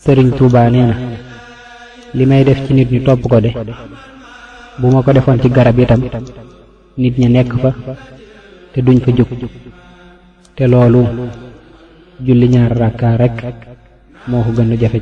sëriñ Tuubaa nee na li may def ci nit ñi topp ko de bu ma ko defoon ci garab itam nit ñi nekk fa te duñ fa jóg te loolu julli ñaar rakkaa rekk moo ko gën a jafe